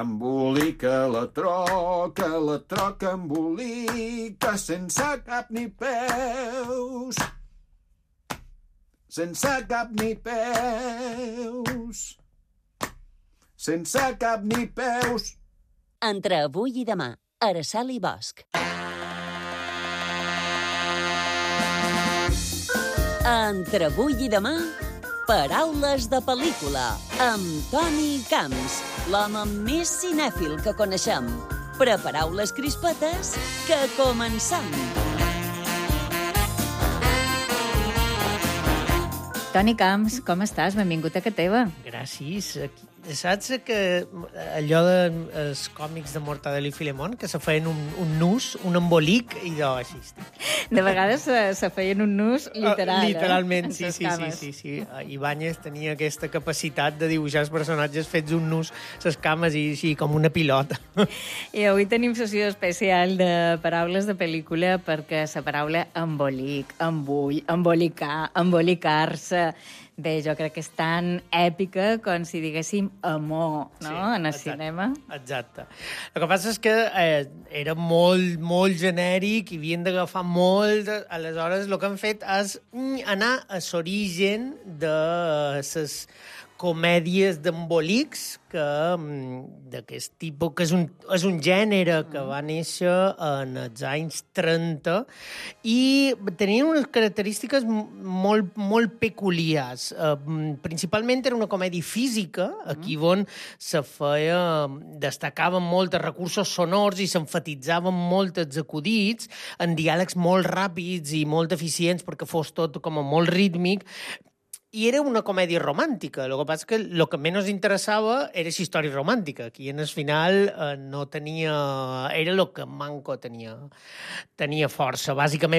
Embolica la troca embolica sense cap ni peus. Sense cap ni peus. Sense cap ni peus. Entre avui i demà, Araçal i Bosch. Entre avui i demà, paraules de pel·lícula, amb Toni Camps, l'home més cinèfil que coneixem. Prepareu les crispetes, que comencem! Toni Camps, com estàs? Benvingut a casa teva. Gràcies. Saps que allò dels còmics de Mortadelo i Filemón, que se feien un nus, un embolic, i jo així estic. De vegades se feien un nus literal, Literalment, eh? sí. Ibáñez tenia aquesta capacitat de dibuixar els personatges fets un nus, les cames i així, com una pilota. I avui tenim sessió especial de paraules de pel·lícula perquè la paraula embolic, embull, embolicar, embolicar-se... Bé, jo crec que és tan èpica com si diguéssim amor, no?, sí, en el cinema. Exacte. El que passa és que era molt genèric i havien d'agafar molt... Aleshores, el que han fet és anar a l'origen de les comèdies d'embolics, d'aquest tipus, que és un gènere que va néixer en els anys 30 i tenien unes característiques molt peculiars. Principalment era una comèdia física, aquí on destacaven molt els recursos sonors i s'enfatitzaven molt els acudits, en diàlegs molt ràpids i molt eficients perquè fos tot com molt rítmic. I era una comèdia romàntica. El que passa és que el que menys interessava era la història romàntica. Aquí, en el final, no tenia... Era el que manco tenia força. Bàsicament,